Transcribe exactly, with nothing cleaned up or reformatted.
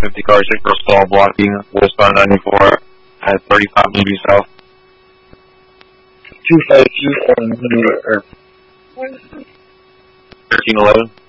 fifty car, Chicago stall blocking westbound ninety-four at thirty-five degrees south. two five two on New York. thirteen eleven.